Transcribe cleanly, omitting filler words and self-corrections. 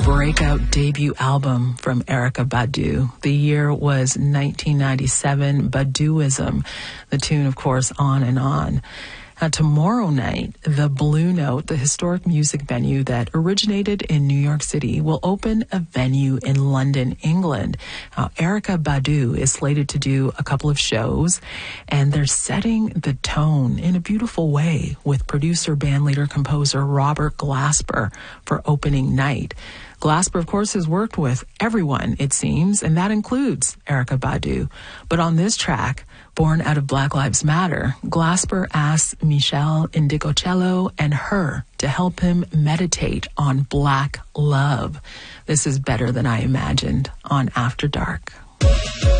breakout debut album from Erykah Badu. The year was 1997, Baduism. The tune, of course, On and On. Tomorrow night, the Blue Note, the historic music venue that originated in New York City, will open a venue in London, England. Erykah Badu is slated to do a couple of shows, and they're setting the tone in a beautiful way with producer, bandleader, composer Robert Glasper for opening night. Glasper, of course, has worked with everyone, it seems, and that includes Erykah Badu. But on this track, born out of Black Lives Matter, Glasper asks Michelle Indigocello and her to help him meditate on Black love. This is Better Than I Imagined on After Dark.